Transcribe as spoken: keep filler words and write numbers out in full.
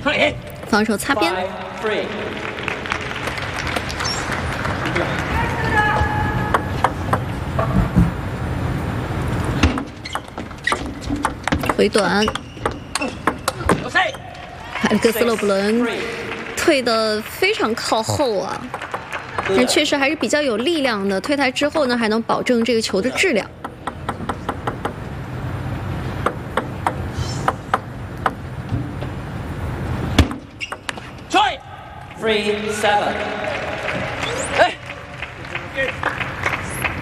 防守擦边。回短。埃里克斯·勒布伦退得非常靠后啊，但确实还是比较有力量的。退台之后呢，还能保证这个球的质量。 Three seven. Hey.